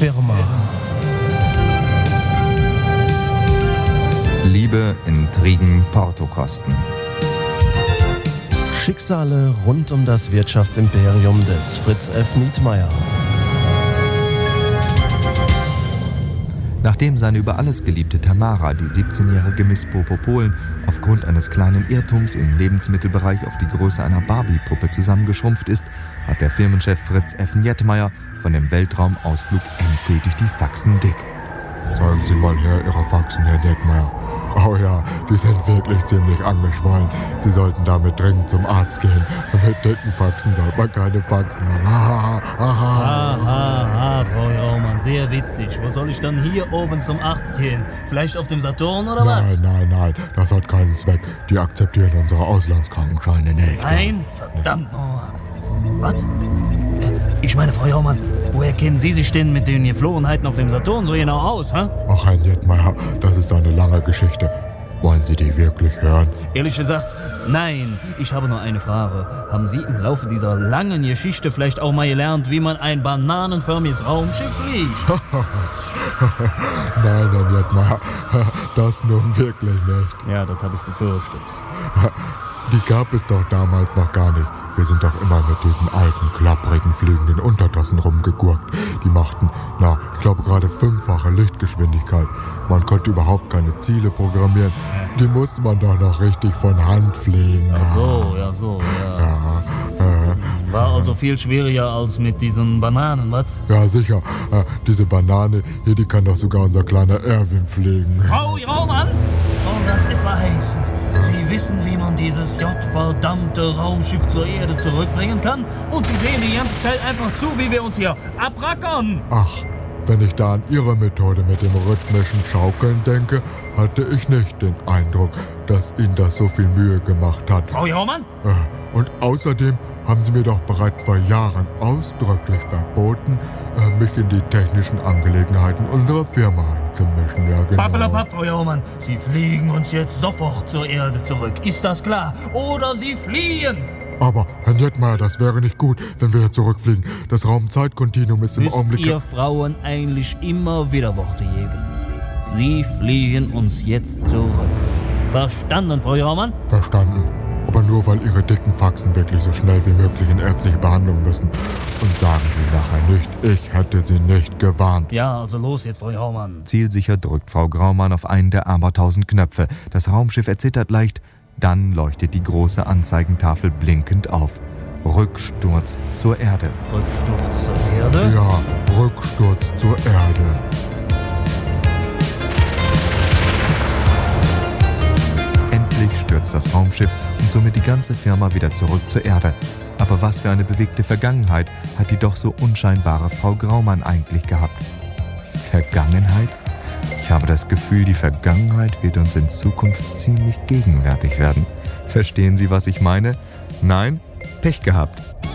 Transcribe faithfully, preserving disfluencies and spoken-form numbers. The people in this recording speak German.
Firma. Liebe, Intrigen, Portokosten. Schicksale rund um das Wirtschaftsimperium des Fritz F. Nietmeyer. Nachdem seine über alles geliebte Tamara, die siebzehnjährige Miss Popopolen, aufgrund eines kleinen Irrtums im Lebensmittelbereich auf die Größe einer Barbie-Puppe zusammengeschrumpft ist, hat der Firmenchef Fritz F. Nietmeyer von dem Weltraumausflug endgültig die Faxen dick. Zeigen Sie mal her Ihre Faxen, Herr Nietmeyer. Oh ja, die sind wirklich ziemlich angeschwollen. Sie sollten damit dringend zum Arzt gehen. Mit dicken Faxen sollte man keine Faxen machen. Aha, aha. Aha, aha, Frau Raumann, sehr witzig. Wo soll ich dann hier oben zum Arzt gehen? Vielleicht auf dem Saturn oder was? Nein, nein, nein, das hat keinen Zweck. Die akzeptieren unsere Auslandskrankenscheine nicht. Nein? Verdammt nochmal. Was? Ich meine, Frau Raumann, woher kennen Sie sich denn mit den Geflogenheiten auf dem Saturn so genau aus, hä? Ach, Herr Nietmeyer, das ist eine lange Geschichte. Wollen Sie die wirklich hören? Ehrlich gesagt, nein. Ich habe nur eine Frage. Haben Sie im Laufe dieser langen Geschichte vielleicht auch mal gelernt, wie man ein bananenförmiges Raumschiff fliegt? Nein, Herr Nietmeyer, das nun wirklich nicht. Ja, das habe ich befürchtet. Die gab es doch damals noch gar nicht. Wir sind doch immer mit diesen alten, klapprigen, fliegenden Untertassen rumgegurkt. Die machten, na, ich glaube gerade fünffache Lichtgeschwindigkeit. Man konnte überhaupt keine Ziele programmieren. Die musste man doch noch richtig von Hand fliegen. Ach so, ja so, ja. Ja, äh, War also viel schwieriger als mit diesen Bananen, was? ja sicher. Äh, diese Banane hier, die kann doch sogar unser kleiner Erwin fliegen. Frau Raumann, soll das etwa heißen? Sie wissen, wie man dieses gottverdammte Raumschiff zur Erde zurückbringen kann? Und Sie sehen die ganze Zeit einfach zu, wie wir uns hier abrackern. Ach, wenn ich da an Ihre Methode mit dem rhythmischen Schaukeln denke, hatte ich nicht den Eindruck, dass Ihnen das so viel Mühe gemacht hat. Frau Raumann? Äh, und außerdem haben Sie mir doch bereits vor Jahren ausdrücklich verboten, äh, mich in die technischen Angelegenheiten unserer Firma einzumischen. Ja, genau. Pappelapapp, Frau Raumann, Sie fliegen uns jetzt sofort zur Erde zurück. Ist das klar? Oder Sie fliehen! Aber, Herr Nietmeyer, das wäre nicht gut, wenn wir hier zurückfliegen. Das Raumzeitkontinuum ist im Müsst Augenblick... ihr Frauen eigentlich immer wieder Worte geben? Sie fliehen uns jetzt zurück. Verstanden, Frau Raumann? Verstanden. Aber nur, weil Ihre dicken Faxen wirklich so schnell wie möglich in ärztliche Behandlung müssen. Und sagen Sie nachher nicht, ich hätte Sie nicht gewarnt. Ja, also los jetzt, Frau Raumann. Zielsicher drückt Frau Graumann auf einen der abertausend Knöpfe. Das Raumschiff erzittert leicht. Dann leuchtet die große Anzeigentafel blinkend auf. Rücksturz zur Erde. Rücksturz zur Erde? Ja, Rücksturz zur Erde. Endlich stürzt das Raumschiff und somit die ganze Firma wieder zurück zur Erde. Aber was für eine bewegte Vergangenheit hat die doch so unscheinbare Frau Graumann eigentlich gehabt? Vergangenheit? Ich habe das Gefühl, die Vergangenheit wird uns in Zukunft ziemlich gegenwärtig werden. Verstehen Sie, was ich meine? Nein? Pech gehabt.